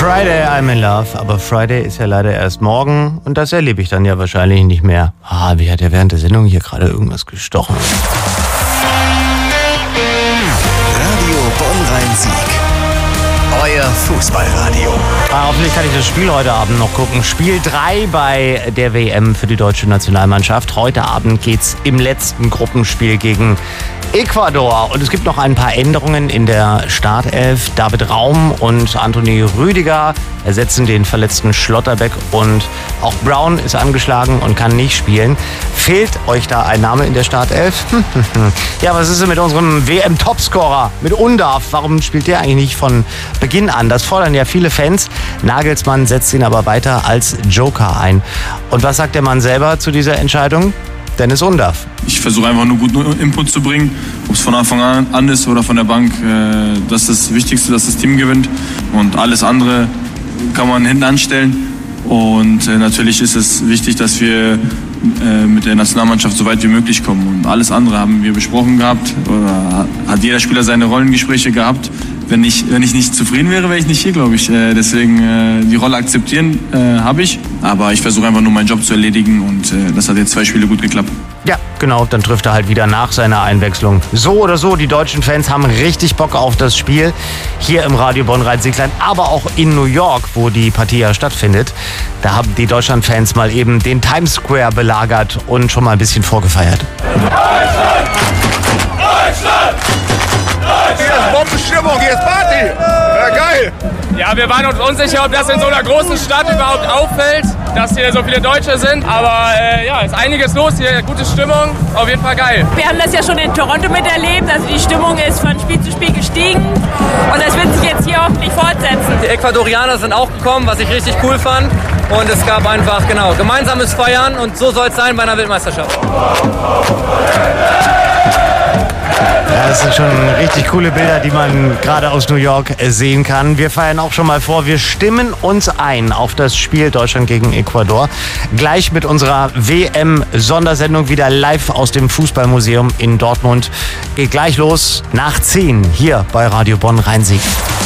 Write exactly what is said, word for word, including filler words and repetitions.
Friday, I'm in love. Aber Friday ist ja leider erst morgen und das erlebe ich dann ja wahrscheinlich nicht mehr. Ah, wie hat ja während der Sendung hier gerade irgendwas gestochen. Radio Bonn-Rhein-Sieg. Euer Fußballradio. Ah, hoffentlich kann ich das Spiel heute Abend noch gucken. Spiel drei bei der W M für die deutsche Nationalmannschaft. Heute Abend geht's im letzten Gruppenspiel gegen Ecuador. Und es gibt noch ein paar Änderungen in der Startelf. David Raum und Anthony Rüdiger ersetzen den verletzten Schlotterbeck und auch Brown ist angeschlagen und kann nicht spielen. Fehlt euch da ein Name in der Startelf? Ja, was ist denn mit unserem W M-Topscorer, mit Undav? Warum spielt der eigentlich nicht von Beginn an? Das fordern ja viele Fans. Nagelsmann setzt ihn aber weiter als Joker ein. Und was sagt der Mann selber zu dieser Entscheidung? Dennis Undav. Ich versuche einfach nur guten Input zu bringen, ob es von Anfang an ist oder von der Bank. Das ist das Wichtigste, dass das Team gewinnt und alles andere kann man hinten anstellen. Und natürlich ist es wichtig, dass wir mit der Nationalmannschaft so weit wie möglich kommen. Und alles andere haben wir besprochen gehabt oder hat jeder Spieler seine Rollengespräche gehabt. Wenn ich, wenn ich nicht zufrieden wäre, wäre ich nicht hier, glaube ich. Äh, deswegen äh, die Rolle akzeptieren äh, habe ich. Aber ich versuche einfach nur meinen Job zu erledigen und äh, das hat jetzt zwei Spiele gut geklappt. Ja, genau, dann trifft er halt wieder nach seiner Einwechslung. So oder so, die deutschen Fans haben richtig Bock auf das Spiel hier im Radio Bonn-Rhein-Sieg-Land, aber auch in New York, wo die Partie ja stattfindet. Da haben die Deutschland-Fans mal eben den Times Square belagert und schon mal ein bisschen vorgefeiert. Deutschland! Deutschland! Hier ist Bombenstimmung, hier ist Party! Ja, geil! Ja, wir waren uns unsicher, ob das in so einer großen Stadt überhaupt auffällt, dass hier so viele Deutsche sind. Aber äh, ja, ist einiges los hier, gute Stimmung, auf jeden Fall geil. Wir haben das ja schon in Toronto miterlebt, also die Stimmung ist von Spiel zu Spiel gestiegen und das wird sich jetzt hier hoffentlich fortsetzen. Die Ecuadorianer sind auch gekommen, was ich richtig cool fand. Und es gab einfach, genau, gemeinsames Feiern und so soll es sein bei einer Weltmeisterschaft. Ja, das sind schon richtig coole Bilder, die man gerade aus New York sehen kann. Wir feiern auch schon mal vor, wir stimmen uns ein auf das Spiel Deutschland gegen Ecuador. Gleich mit unserer W M-Sondersendung wieder live aus dem Fußballmuseum in Dortmund. Geht gleich los nach zehn hier bei Radio Bonn-Rhein-Sieg.